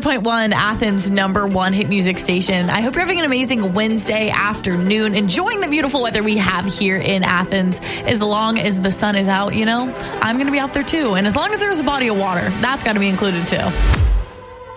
104.1, Athens' number one hit music station. I hope you're having an amazing Wednesday afternoon, enjoying the beautiful weather we have here in Athens. As long as the sun is out, I'm going to be out there too. And as long as there's a body of water, that's got to be included too.